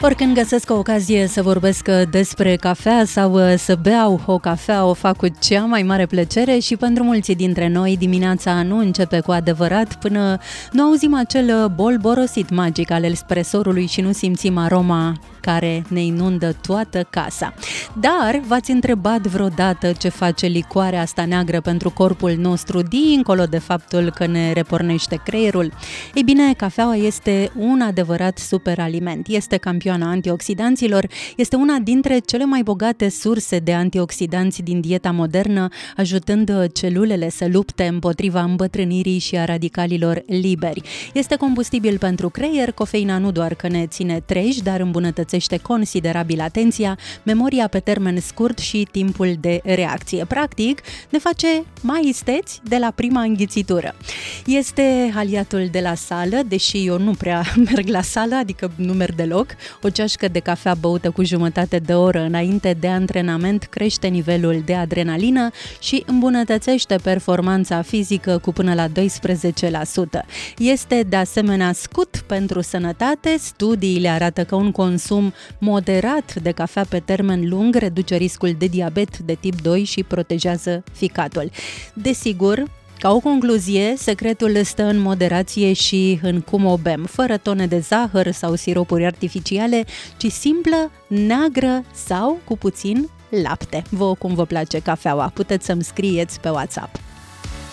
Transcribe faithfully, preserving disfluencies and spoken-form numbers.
Oricând găsesc o ocazie să vorbesc despre cafea sau să beau o cafea, o fac cu cea mai mare plăcere și pentru mulți dintre noi dimineața nu începe cu adevărat până nu auzim acel bol borosit magic al espresorului și nu simțim aroma care ne inundă toată casa. Dar v-ați întrebat vreodată ce face licoarea asta neagră pentru corpul nostru, dincolo de faptul că ne repornește creierul? Ei bine, cafeaua este un adevărat superaliment. Este campioana antioxidanților, este una dintre cele mai bogate surse de antioxidanți din dieta modernă, ajutând celulele să lupte împotriva îmbătrânirii și a radicalilor liberi. Este combustibil pentru creier, cofeina nu doar că ne ține treji, dar îmbunătățește considerabil atenția, memoria pe termen scurt și timpul de reacție. Practic, ne face mai isteți de la prima înghițitură. Este aliatul de la sală, deși eu nu prea merg la sală, adică nu merg deloc. O ceașcă de cafea băută cu jumătate de oră înainte de antrenament crește nivelul de adrenalină și îmbunătățește performanța fizică cu până la doisprezece la sută. Este de asemenea scut pentru sănătate. Studiile arată că un consum moderat de cafea pe termen lung reduce riscul de diabet de tip doi și protejează ficatul. Desigur, ca o concluzie, secretul stă în moderație și în cum o bem, fără tone de zahăr sau siropuri artificiale, ci simplă, neagră sau cu puțin lapte. Vouă cum vă place cafeaua? Puteți să-mi scrieți pe WhatsApp.